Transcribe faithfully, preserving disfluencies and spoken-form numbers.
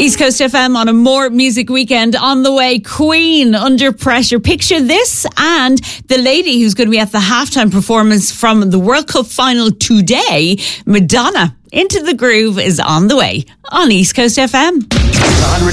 East Coast F M on a More Music Weekend on the way. Queen, Under Pressure. Picture this, and the lady who's going to be at the halftime performance from the World Cup final today, Madonna. Into the Groove is on the way on East Coast F M.